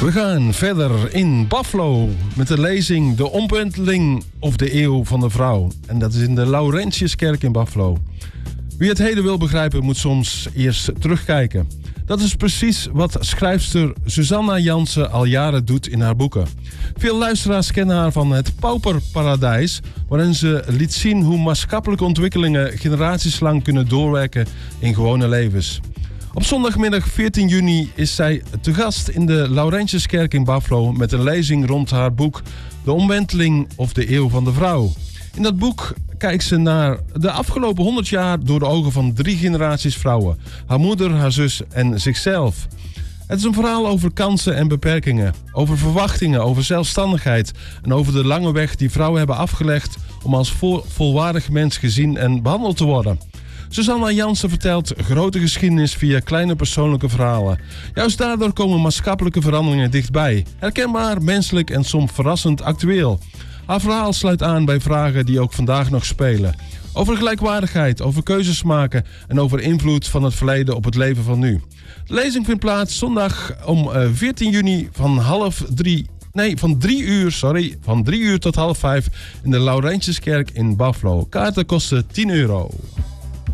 We gaan verder in Buffalo met de lezing De Omwenteling of de Eeuw van de Vrouw. En dat is in de Laurentiuskerk in Buffalo. Wie het heden wil begrijpen moet soms eerst terugkijken. Dat is precies wat schrijfster Susanna Jansen al jaren doet in haar boeken. Veel luisteraars kennen haar van Het Pauperparadijs, waarin ze liet zien hoe maatschappelijke ontwikkelingen generaties lang kunnen doorwerken in gewone levens. Op zondagmiddag 14 juni is zij te gast in de Laurentiuskerk in Buffalo met een lezing rond haar boek De Omwenteling of de Eeuw van de Vrouw. In dat boek kijkt ze naar de afgelopen 100 jaar door de ogen van 3 generaties vrouwen. Haar moeder, haar zus en zichzelf. Het is een verhaal over kansen en beperkingen, over verwachtingen, over zelfstandigheid en over de lange weg die vrouwen hebben afgelegd om als volwaardig mens gezien en behandeld te worden. Susanna Jansen vertelt grote geschiedenis via kleine persoonlijke verhalen. Juist daardoor komen maatschappelijke veranderingen dichtbij. Herkenbaar, menselijk en soms verrassend actueel. Haar verhaal sluit aan bij vragen die ook vandaag nog spelen. Over gelijkwaardigheid, over keuzes maken en over invloed van het verleden op het leven van nu. De lezing vindt plaats zondag om 14 juni van 3 uur tot half 5 in de Laurentiuskerk in Buffalo. Kaarten kosten €10.